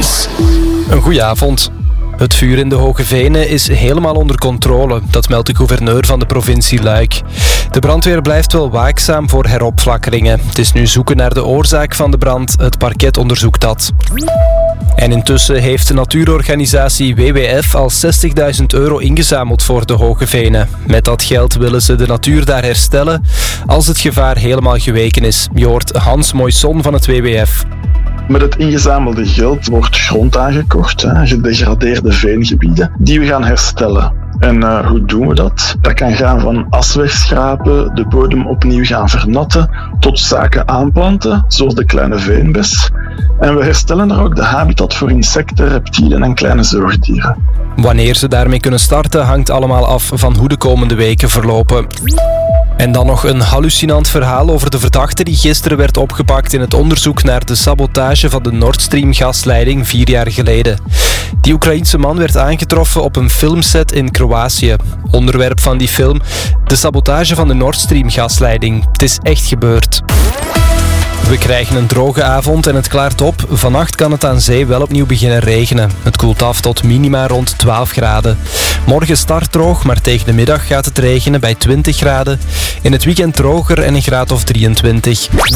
Nieuws. Een goeie avond. Het vuur in de Hoge Venen is helemaal onder controle, dat meldt de gouverneur van de provincie Luik. De brandweer blijft wel waakzaam voor heropflakkeringen. Het is nu zoeken naar de oorzaak van de brand. Het parket onderzoekt dat. En intussen heeft de natuurorganisatie WWF al €60.000 ingezameld voor de Hoge Venen. Met dat geld willen ze de natuur daar herstellen als het gevaar helemaal geweken is. Je hoort Hans Moisson van het WWF. Met het ingezamelde geld wordt grond aangekocht, gedegradeerde veengebieden, die we gaan herstellen. En hoe doen we dat? Dat kan gaan van as wegschrapen, de bodem opnieuw gaan vernatten, tot zaken aanplanten, zoals de kleine veenbes. En we herstellen er ook de habitat voor insecten, reptielen en kleine zoogdieren. Wanneer ze daarmee kunnen starten hangt allemaal af van hoe de komende weken verlopen. En dan nog een hallucinant verhaal over de verdachte die gisteren werd opgepakt in het onderzoek naar de sabotage van de Nord Stream gasleiding 4 jaar geleden. Die Oekraïense man werd aangetroffen op een filmset in Kroatië. Onderwerp van die film: de sabotage van de Nord Stream gasleiding. Het is echt gebeurd. We krijgen een droge avond en het klaart op. Vannacht kan het aan zee wel opnieuw beginnen regenen. Het koelt af tot minima rond 12 graden. Morgen start droog, maar tegen de middag gaat het regenen bij 20 graden. In het weekend droger en een graad of 23.